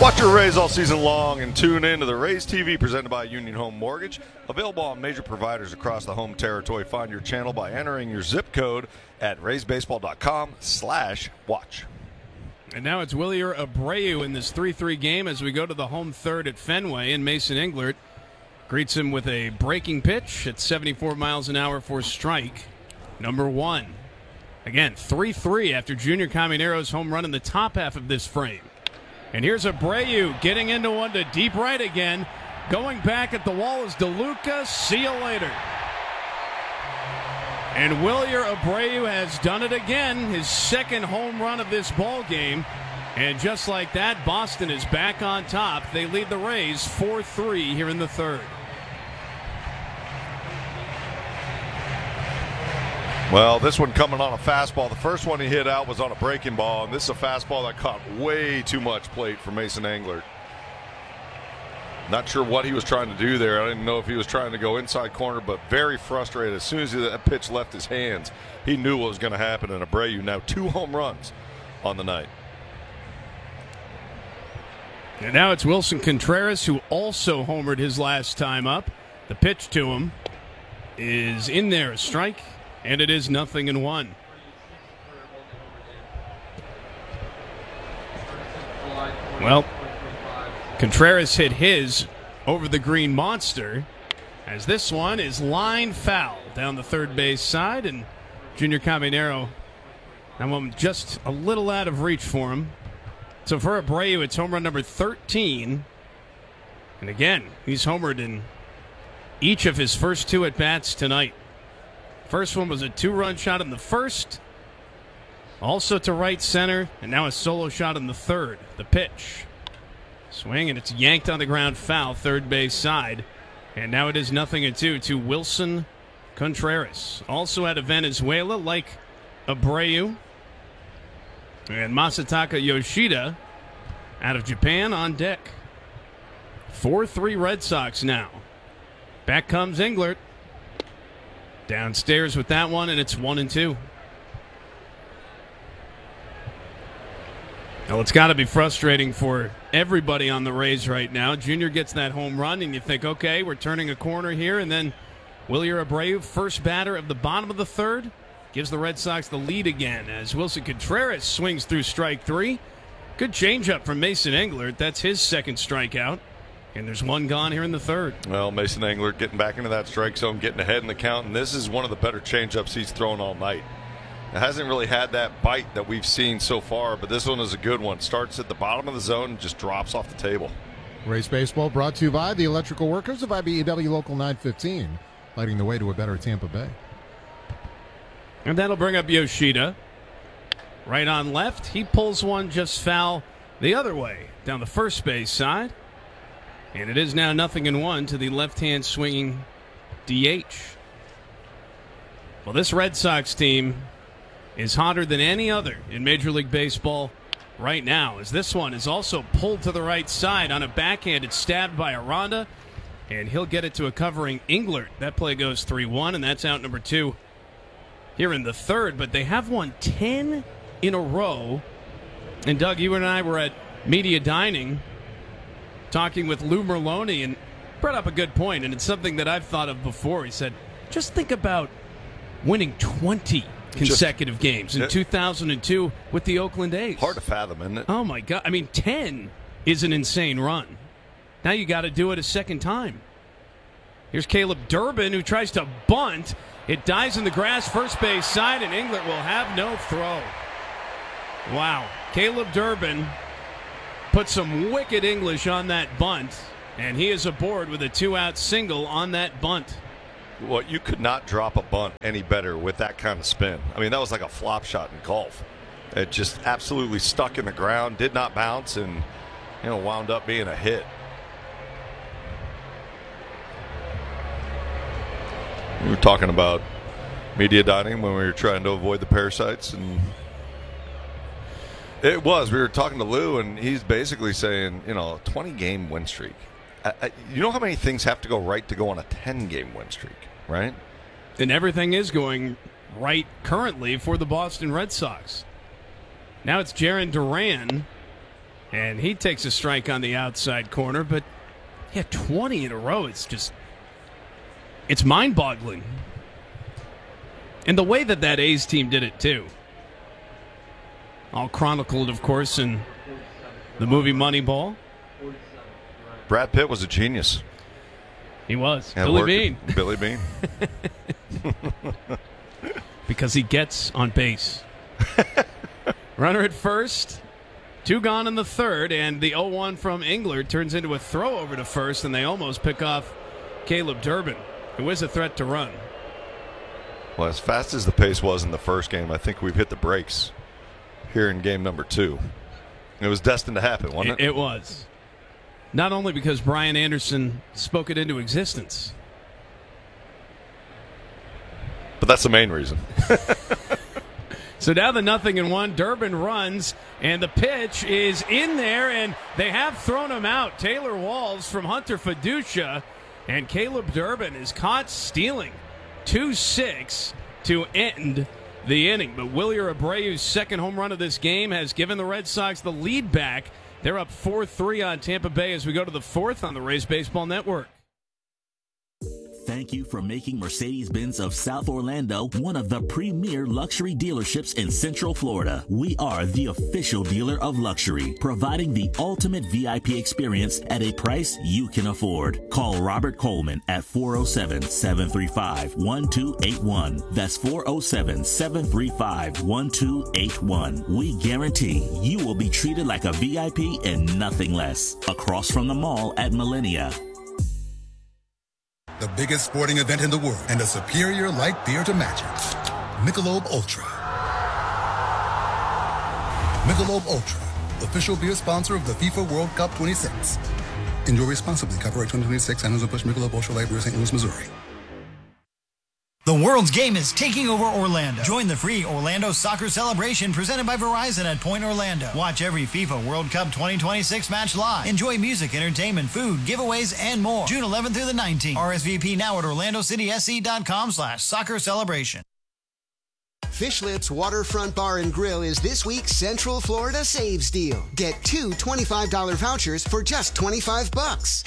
Watch your Rays all season long and tune in to the Rays TV presented by Union Home Mortgage. Available on major providers across the home territory. Find your channel by entering your zip code at raysbaseball.com/watch. And now it's Wilyer Abreu in this 3-3 game as we go to the home third at Fenway, and Mason Englert greets him with a breaking pitch at 74 miles an hour for strike number one. Again, 3-3 after Junior Caminero's home run in the top half of this frame. And here's Abreu getting into one to deep right again. Going back at the wall is DeLuca. See you later. And Wilyer Abreu has done it again, his second home run of this ball game. And just like that, Boston is back on top. They lead the Rays 4-3 here in the third. Well, this one coming on a fastball. The first one he hit out was on a breaking ball, and this is a fastball that caught way too much plate for Mason Englert. Not sure what he was trying to do there. I didn't know if he was trying to go inside corner, but very frustrated. As soon as that pitch left his hands, he knew what was going to happen. And Abreu now 2 home runs on the night. And now it's Wilson Contreras, who also homered his last time up. The pitch to him is in there, a strike. And it is 0-1. Well, Contreras hit his over the green monster, as this one is line foul down the third base side, and Junior Caminero, that one just a little out of reach for him. So for Abreu, it's home run number 13. And again, he's homered in each of his first 2 at-bats tonight. First one was a 2-run shot in the first, also to right center, and now a solo shot in the third. The pitch. Swing, and it's yanked on the ground foul, third base side. And now it is 0-2 to Wilson Contreras. Also out of Venezuela, like Abreu. And Masataka Yoshida out of Japan on deck. 4-3 Red Sox now. Back comes Englert. Downstairs with that one, and it's 1-2. Well, it's got to be frustrating for everybody on the Rays right now. Junior gets that home run, and you think, okay, we're turning a corner here, and then Wilyer Abreu, first batter of the bottom of the third, gives the Red Sox the lead again as Wilson Contreras swings through strike 3. Good changeup from Mason Englert. That's his second strikeout. And there's one gone here in the third. Well, Mason Englert getting back into that strike zone, getting ahead in the count, and this is one of the better changeups he's thrown all night. It hasn't really had that bite that we've seen so far, but this one is a good one. Starts at the bottom of the zone and just drops off the table. Rays Baseball brought to you by the electrical workers of IBEW Local 915, lighting the way to a better Tampa Bay. And that'll bring up Yoshida. Right on left. He pulls one just foul the other way down the first base side. And it is now 0-1 to the left-hand swinging DH. Well, this Red Sox team is hotter than any other in Major League Baseball right now, as this one is also pulled to the right side on a backhand. It's stabbed by Aranda, and he'll get it to a covering Englert. That play goes 3-1, and that's out number 2 here in the third. But they have won 10 in a row. And, Doug, you and I were at Media Dining talking with Lou Merloni, and brought up a good point, and it's something that I've thought of before. He said, just think about winning 20 consecutive games in 2002 with the Oakland A's. Hard to fathom, isn't it? Oh, my God. I mean, 10 is an insane run. Now you got to do it a second time. Here's Caleb Durbin, who tries to bunt. It dies in the grass, first base side, and Englert will have no throw. Wow. Caleb Durbin put some wicked English on that bunt, and he is aboard with a 2-out single on that bunt. Well, you could not drop a bunt any better with that kind of spin. I mean, that was like a flop shot in golf. It just absolutely stuck in the ground, did not bounce, and wound up being a hit. We were talking about Media Dining when we were trying to avoid the parasites, and we were talking to Lou, and he's basically saying, a 20-game win streak. You know how many things have to go right to go on a 10-game win streak, right? And everything is going right currently for the Boston Red Sox. Now it's Jarren Duran And he takes a strike on the outside corner, but 20 in a row. It's mind-boggling. And the way that A's team did it, too. All chronicled, of course, in the movie Moneyball. Brad Pitt was a genius. He was. Yeah, Billy Bean. Billy Bean. Because he gets on base. Runner at first. 2 gone in the third, and the 0-1 from Engler turns into a throw over to first, and they almost pick off Caleb Durbin, who is a threat to run. Well, as fast as the pace was in the first game, I think we've hit the brakes here in game number 2. It was destined to happen, wasn't it? It was. Not only because Brian Anderson spoke it into existence. But that's the main reason. So now the 0-1, Durbin runs, and the pitch is in there, and they have thrown him out. Taylor Walls from Hunter Fiducia, and Caleb Durbin is caught stealing 2-6 to end the inning. But Wilyer Abreu's second home run of this game has given the Red Sox the lead back. They're up 4-3 on Tampa Bay as we go to the 4th on the Rays Baseball Network. Thank you for making Mercedes-Benz of South Orlando one of the premier luxury dealerships in Central Florida. We are the official dealer of luxury, providing the ultimate VIP experience at a price you can afford. Call Robert Coleman at 407-735-1281. That's 407-735-1281. We guarantee you will be treated like a VIP and nothing less. Across from the mall at Millennia. The biggest sporting event in the world and a superior light beer to match it. Michelob Ultra. Michelob Ultra, official beer sponsor of the FIFA World Cup 26. Enjoy responsibly. Copyright 2026. Anheuser-Busch Michelob Ultra Light Beer, St. Louis, Missouri. The world's game is taking over Orlando. Join the free Orlando Soccer Celebration presented by Verizon at Point Orlando. Watch every FIFA World Cup 2026 match live. Enjoy music, entertainment, food, giveaways, and more. June 11th through the 19th. RSVP now at orlandocitysc.com/soccer celebration. Fishlip's Waterfront Bar and Grill is this week's Central Florida Saves Deal. Get 2 $25 vouchers for just $25.